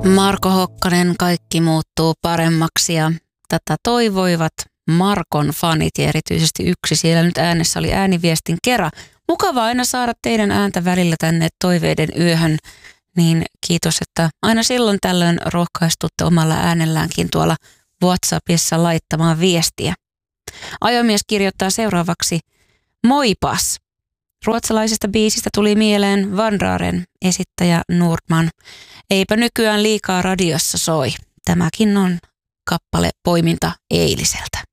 Marko Hokkanen, kaikki muuttuu paremmaksi ja tätä toivoivat Markon fanit ja erityisesti yksi siellä nyt äänessä oli ääniviestin Kera. Mukava aina saada teidän ääntä välillä tänne toiveiden yöhön, niin kiitos, että aina silloin tällöin rohkaistutte omalla äänelläänkin tuolla WhatsAppissa laittamaan viestiä. Ajomies kirjoittaa seuraavaksi: Moipas! Ruotsalaisesta biisistä tuli mieleen Vandraren esittäjä Nordman. Eipä nykyään liikaa radiossa soi. Tämäkin on kappale poiminta eiliseltä.